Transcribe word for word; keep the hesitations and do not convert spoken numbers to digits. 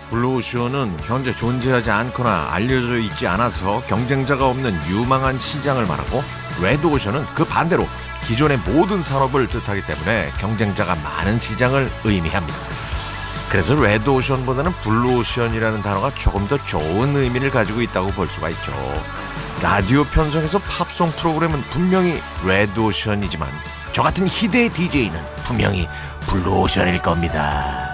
블루오션은 현재 존재하지 않거나 알려져 있지 않아서 경쟁자가 없는 유망한 시장을 말하고, 레드오션은 그 반대로 기존의 모든 산업을 뜻하기 때문에 경쟁자가 많은 시장을 의미합니다. 그래서 레드오션보다는 블루오션이라는 단어가 조금 더 좋은 의미를 가지고 있다고 볼 수가 있죠. 라디오 편성에서 팝송 프로그램은 분명히 레드오션이지만 저 같은 희대의 디제이는 분명히 블루오션일 겁니다.